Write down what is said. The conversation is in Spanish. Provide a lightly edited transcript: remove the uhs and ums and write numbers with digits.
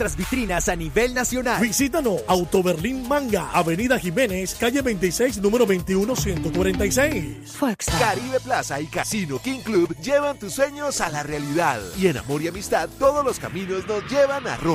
nuestras vitrinas a nivel nacional. Visítanos, Auto Berlín Manga, Avenida Jiménez, calle 26, número 21, 146. Caribe Plaza y Casino King Club llevan tus sueños a la realidad. Y en amor y amistad, todos los caminos nos llevan a Roma.